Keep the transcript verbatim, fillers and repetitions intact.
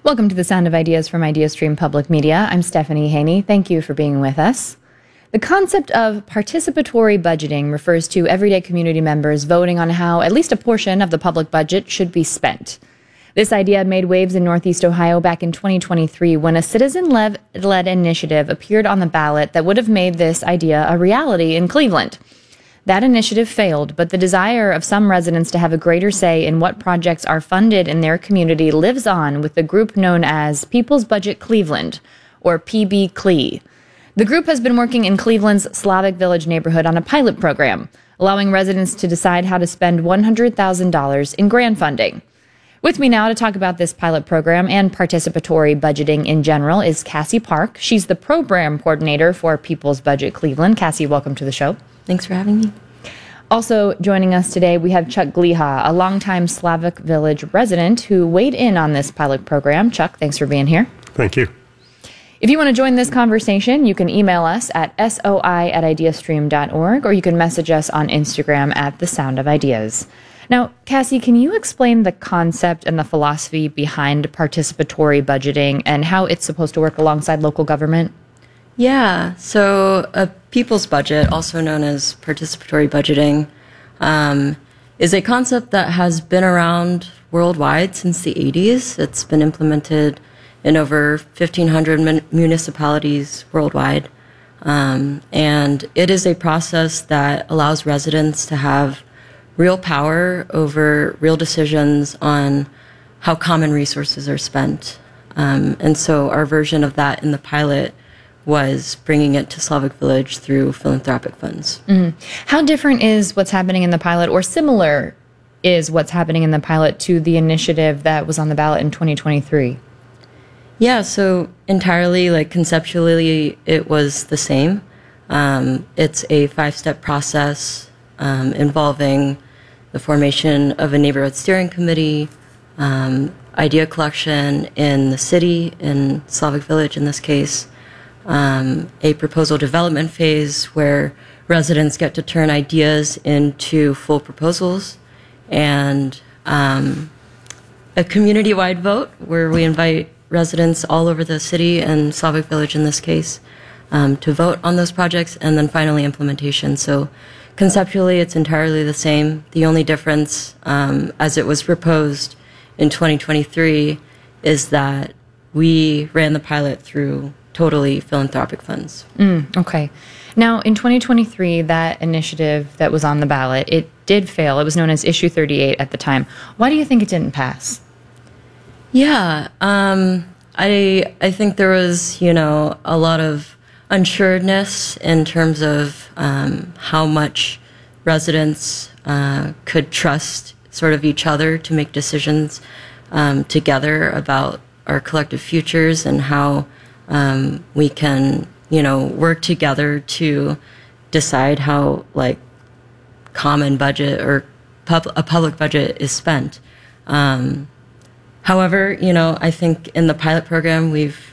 Welcome to the Sound of Ideas from IdeaStream Public Media. I'm Stephanie Haney. Thank you for being with us. The concept of participatory budgeting refers to everyday community members voting on how at least a portion of the public budget should be spent. This idea made waves in Northeast Ohio back in twenty twenty-three when a citizen-led initiative appeared on the ballot that would have made this idea a reality in Cleveland. That initiative failed, but the desire of some residents to have a greater say in what projects are funded in their community lives on with the group known as People's Budget Cleveland, or P B C L E. The group has been working in Cleveland's Slavic Village neighborhood on a pilot program, allowing residents to decide how to spend one hundred thousand dollars in grant funding. With me now to talk about this pilot program and participatory budgeting in general is Cassie Park. She's the program coordinator for People's Budget Cleveland. Cassie, welcome to the show. Thanks for having me. Also joining us today, we have Chuck Gliha, a longtime Slavic Village resident who weighed in on this pilot program. Chuck, thanks for being here. Thank you. If you want to join this conversation, you can email us at soi at ideastream dot org, or you can message us on Instagram at The Sound of Ideas. Now, Cassie, can you explain the concept and the philosophy behind participatory budgeting and how it's supposed to work alongside local government? Yeah, so a people's budget, also known as participatory budgeting, um, is a concept that has been around worldwide since the eighties. It's been implemented in over fifteen hundred mun- municipalities worldwide. Um, and it is a process that allows residents to have real power over real decisions on how common resources are spent. Um, and so our version of that in the pilot was bringing it to Slavic Village through philanthropic funds. Mm-hmm. How different is what's happening in the pilot, or similar is what's happening in the pilot to the initiative that was on the ballot in twenty twenty-three? Yeah, so entirely, like conceptually, it was the same. Um, it's a five-step process um, involving the formation of a neighborhood steering committee, um, idea collection in the city, in Slavic Village in this case, Um, a proposal development phase where residents get to turn ideas into full proposals, and um, a community-wide vote where we invite residents all over the city and Slavic Village in this case um, to vote on those projects, and then finally implementation. So conceptually, it's entirely the same. The only difference, um, as it was proposed in twenty twenty-three, is that we ran the pilot through totally philanthropic funds. Mm, okay. Now, in twenty twenty-three, that initiative that was on the ballot, it did fail. It was known as Issue thirty-eight at the time. Why do you think it didn't pass? Yeah, um, I I think there was, you know, a lot of unsureness in terms of um, how much residents uh, could trust sort of each other to make decisions um, together about our collective futures and how Um, we can, you know, work together to decide how, like, common budget or pub- a public budget is spent. Um, however, you know, I think in the pilot program, we've